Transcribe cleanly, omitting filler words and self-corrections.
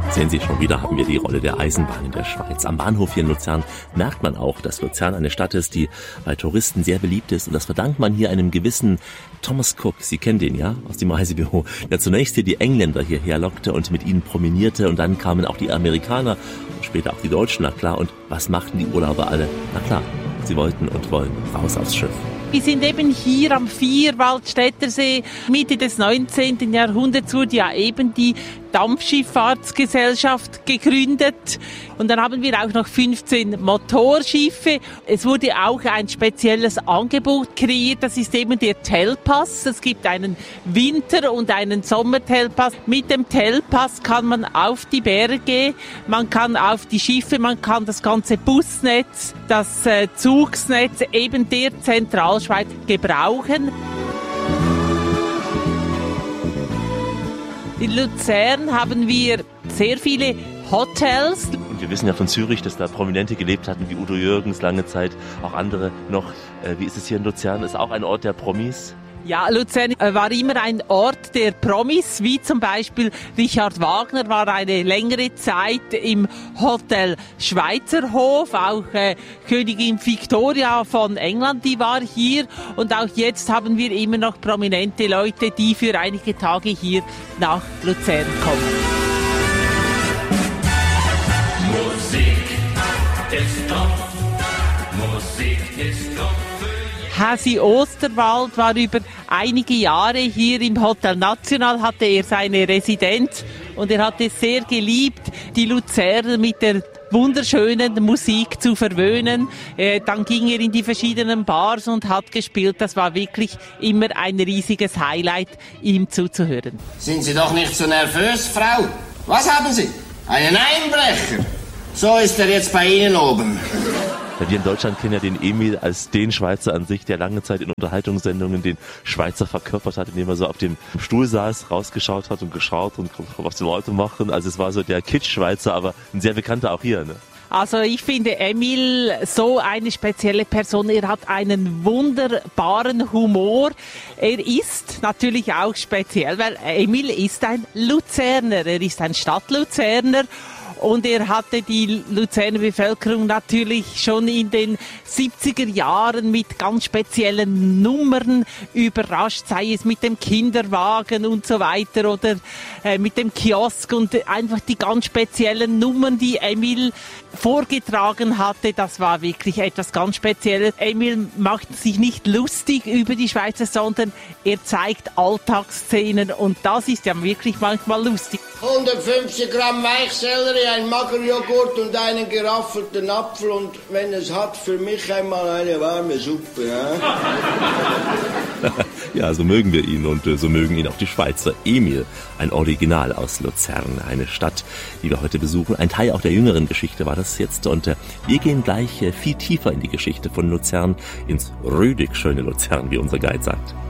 Sehen Sie, schon wieder haben wir die Rolle der Eisenbahn in der Schweiz. Am Bahnhof hier in Luzern merkt man auch, dass Luzern eine Stadt ist, die bei Touristen sehr beliebt ist. Und das verdankt man hier einem gewissen Thomas Cook. Sie kennen den, ja, aus dem Reisebüro. Der zunächst hier die Engländer hierher lockte und mit ihnen promenierte. Und dann kamen auch die Amerikaner und später auch die Deutschen. Na klar, und was machten die Urlauber alle? Na klar, sie wollten und wollen raus aufs Schiff. Wir sind eben hier am Vierwaldstättersee. Mitte des 19. Jahrhunderts wurde ja eben die Dampfschifffahrtsgesellschaft gegründet. Und dann haben wir auch noch 15 Motorschiffe. Es wurde auch ein spezielles Angebot kreiert. Das ist eben der Telpass. Es gibt einen Winter- und einen Sommertelpass. Mit dem Telpass kann man auf die Berge, man kann auf die Schiffe, man kann das ganze Busnetz, das Zugsnetz eben der Zentralschweiz gebrauchen. In Luzern haben wir sehr viele Hotels. Und wir wissen ja von Zürich, dass da Prominente gelebt hatten, wie Udo Jürgens lange Zeit, auch andere noch. Wie ist es hier in Luzern? Ist auch ein Ort der Promis? Ja, Luzern war immer ein Ort der Promis, wie zum Beispiel Richard Wagner war eine längere Zeit im Hotel Schweizerhof, auch Königin Victoria von England, die war hier, und auch jetzt haben wir immer noch prominente Leute, die für einige Tage hier nach Luzern kommen. Musik ist Kopf, Musik ist Kopf. Hasi Osterwald war über einige Jahre hier im Hotel National, hatte er seine Residenz, und er hat es sehr geliebt, die Luzerner mit der wunderschönen Musik zu verwöhnen. Dann ging er in die verschiedenen Bars und hat gespielt. Das war wirklich immer ein riesiges Highlight, ihm zuzuhören. Sind Sie doch nicht so nervös, Frau? Was haben Sie? Einen Einbrecher? So ist er jetzt bei Ihnen oben. Wir in Deutschland kennen ja den Emil als den Schweizer an sich, der lange Zeit in Unterhaltungssendungen den Schweizer verkörpert hat, indem er so auf dem Stuhl saß, rausgeschaut hat und geschaut und was die Leute machen. Also es war so der Kitsch-Schweizer, aber ein sehr bekannter auch hier, ne? Also ich finde Emil so eine spezielle Person. Er hat einen wunderbaren Humor. Er ist natürlich auch speziell, weil Emil ist ein Luzerner. Er ist ein Stadtluzerner. Und er hatte die Luzerner Bevölkerung natürlich schon in den 70er Jahren mit ganz speziellen Nummern überrascht, sei es mit dem Kinderwagen und so weiter oder mit dem Kiosk, und einfach die ganz speziellen Nummern, die Emil vorgetragen hatte, das war wirklich etwas ganz Spezielles. Emil macht sich nicht lustig über die Schweizer, sondern er zeigt Alltagsszenen, und das ist ja wirklich manchmal lustig. 150 Gramm Weichsellerie, ein Magerjoghurt und einen geraffelten Apfel, und wenn es hat, für mich einmal eine warme Suppe. Ja, ja, so mögen wir ihn, und so mögen ihn auch die Schweizer. Emil, ein Original aus Luzern, eine Stadt, die wir heute besuchen. Ein Teil auch der jüngeren Geschichte war das jetzt, und wir gehen gleich viel tiefer in die Geschichte von Luzern, ins rüdig schöne Luzern, wie unser Guide sagt.